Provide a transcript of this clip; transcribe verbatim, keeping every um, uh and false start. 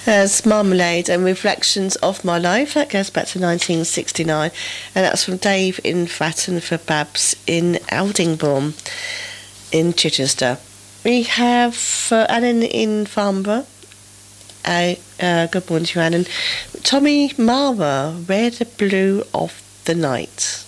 As Marmalade and Reflections of My Life. That goes back to nineteen sixty-nine. And that's from Dave in Fratton for Babs in Aldingbourne in Chichester. We have uh, Annan in Farnborough. Uh, uh, good morning to you, Annan. Tommy Mara, Red Blue of the Night.